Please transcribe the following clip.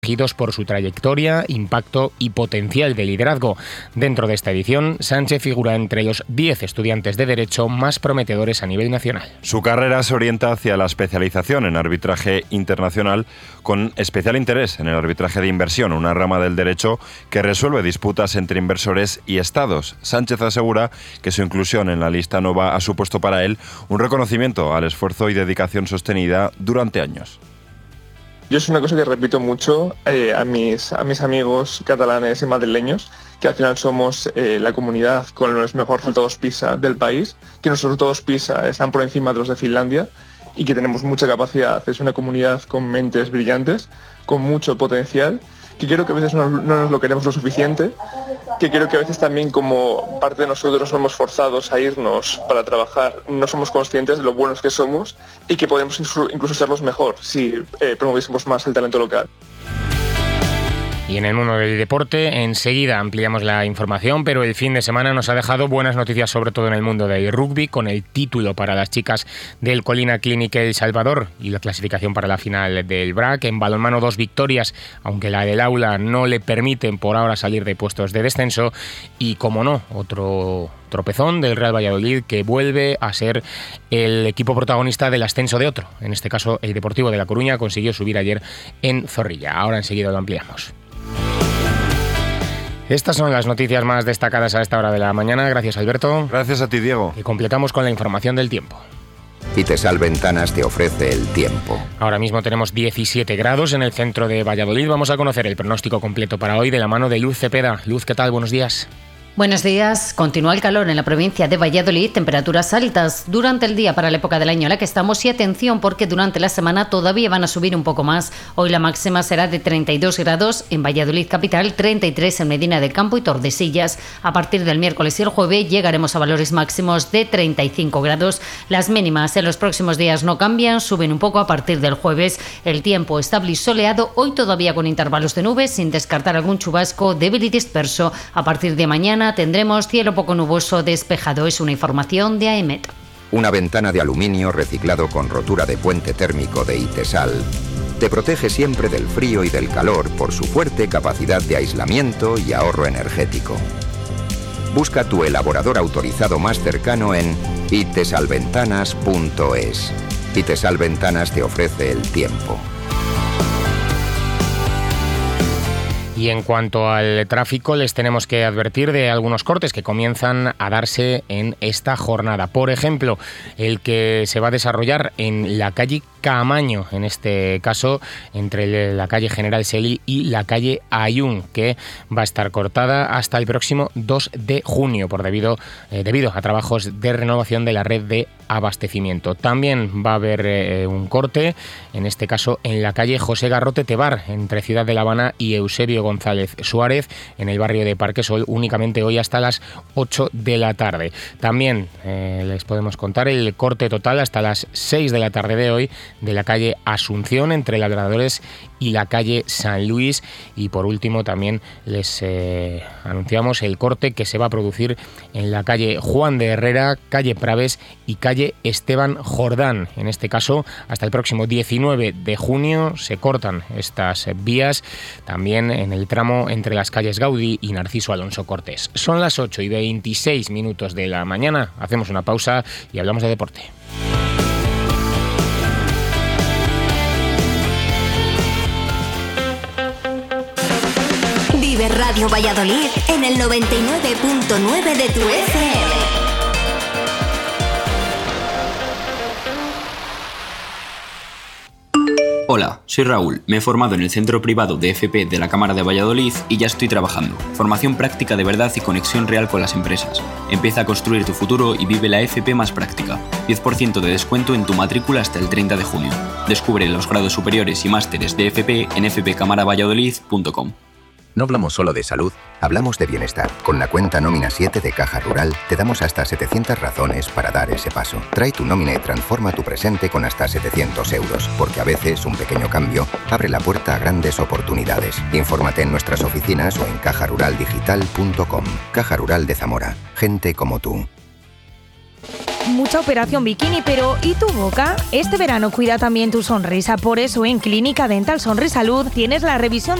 Elegidos por su trayectoria, impacto y potencial de liderazgo. Dentro de esta edición, Sánchez figura entre los 10 estudiantes de Derecho más prometedores a nivel nacional. Su carrera se orienta hacia la especialización en arbitraje internacional, con especial interés en el arbitraje de inversión, una rama del derecho que resuelve disputas entre inversores y estados. Sánchez asegura que su inclusión en la lista Nova ha supuesto para él un reconocimiento al esfuerzo y dedicación sostenida durante años. Yo es una cosa que repito mucho a mis amigos catalanes y madrileños, que al final somos la comunidad con los mejores resultados PISA del país, que nuestros resultados PISA están por encima de los de Finlandia y que tenemos mucha capacidad. Es una comunidad con mentes brillantes, con mucho potencial, que creo que a veces no nos lo queremos lo suficiente, que creo que a veces también como parte de nosotros somos forzados a irnos para trabajar, no somos conscientes de lo buenos que somos y que podemos incluso serlos mejor si promoviésemos más el talento local. Y en el mundo del deporte, enseguida ampliamos la información, pero el fin de semana nos ha dejado buenas noticias, sobre todo en el mundo del rugby, con el título para las chicas del Colina Clinic El Salvador y la clasificación para la final del BRAC. En balonmano, 2 victorias, aunque la del Aula no le permiten por ahora salir de puestos de descenso. Y, como no, otro tropezón del Real Valladolid, que vuelve a ser el equipo protagonista del ascenso de otro. En este caso, el Deportivo de La Coruña consiguió subir ayer en Zorrilla. Ahora enseguida lo ampliamos. Estas son las noticias más destacadas a esta hora de la mañana. Gracias, Alberto. Gracias a ti, Diego. Y completamos con la información del tiempo. Itesal Ventanas te ofrece el tiempo. Ahora mismo tenemos 17 grados en el centro de Valladolid. Vamos a conocer el pronóstico completo para hoy de la mano de Luz Cepeda. Luz, ¿qué tal? Buenos días. Buenos días. Continúa el calor en la provincia de Valladolid, temperaturas altas durante el día para la época del año en la que estamos y atención porque durante la semana todavía van a subir un poco más. Hoy la máxima será de 32 grados en Valladolid capital, 33 en Medina del Campo y Tordesillas. A partir del miércoles y el jueves llegaremos a valores máximos de 35 grados. Las mínimas en los próximos días no cambian, suben un poco a partir del jueves. El tiempo estable y soleado, hoy todavía con intervalos de nubes, sin descartar algún chubasco débil y disperso. A partir de mañana tendremos cielo poco nuboso despejado. Es una información de AEMET. Una ventana de aluminio reciclado con rotura de puente térmico de Itesal te protege siempre del frío y del calor por su fuerte capacidad de aislamiento y ahorro energético. Busca tu elaborador autorizado más cercano en itesalventanas.es. Itesal Ventanas te ofrece el tiempo. Y en cuanto al tráfico, les tenemos que advertir de algunos cortes que comienzan a darse en esta jornada. Por ejemplo, el que se va a desarrollar en la calle Caamaño, en este caso entre la calle General Sely y la calle Ayun, que va a estar cortada hasta el próximo 2 de junio debido a trabajos de renovación de la red de abastecimiento. También va a haber un corte, en este caso en la calle José Garrote Tebar, entre Ciudad de La Habana y Eusebio González Suárez, en el barrio de Parquesol, únicamente hoy hasta las 8 de la tarde. También les podemos contar el corte total hasta las 6 de la tarde de hoy de la calle Asunción entre Labradores y la calle San Luis. Y por último también les anunciamos el corte que se va a producir en la calle Juan de Herrera, calle Praves y calle Esteban Jordán. En este caso, hasta el próximo 19 de junio se cortan estas vías, también en el tramo entre las calles Gaudí y Narciso Alonso Cortés. Son las 8:26 de la mañana. Hacemos una pausa y hablamos de deporte. Vive Radio Valladolid en el 99.9 de tu FM. Hola, soy Raúl, me he formado en el Centro Privado de FP de la Cámara de Valladolid y ya estoy trabajando. Formación práctica de verdad y conexión real con las empresas. Empieza a construir tu futuro y vive la FP más práctica. 10% de descuento en tu matrícula hasta el 30 de junio. Descubre los grados superiores y másteres de FP en fpcamaravalladolid.com. No hablamos solo de salud, hablamos de bienestar. Con la cuenta Nómina 7 de Caja Rural te damos hasta 700 razones para dar ese paso. Trae tu nómina y transforma tu presente con hasta 700 euros, porque a veces un pequeño cambio abre la puerta a grandes oportunidades. Infórmate en nuestras oficinas o en cajaruraldigital.com. Caja Rural de Zamora. Gente como tú. mucha operación bikini, pero ¿y tu boca? Este verano cuida también tu sonrisa, por eso en Clínica Dental Sonrisalud tienes la revisión